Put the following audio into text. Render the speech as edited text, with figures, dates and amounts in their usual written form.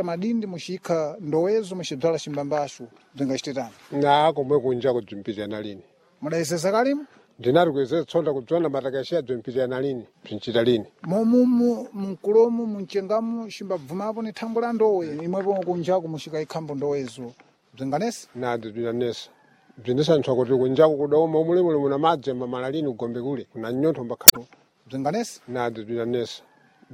madindi muxikha ndowezo muxibzala ximbambashu bzingachititani na komwe kunja kudzimpitana lini mudayesesa kalimo ndinari kuyesesa tsonda kudzona matakashiya bzimpitana lini bzinchita lini momumu munkulomu muncengamu ximbabvumapo ni thambo la ndowe imwepo kunjaku muxika ikhambo ndowezo bzinganesa nadi bzinanesa bzindisanthwa kuti kunjaku kudoma umulimuli muna madzi mamalini kugombe kule kuna nyotho mbakhano bzinganesa nadi bzinanesa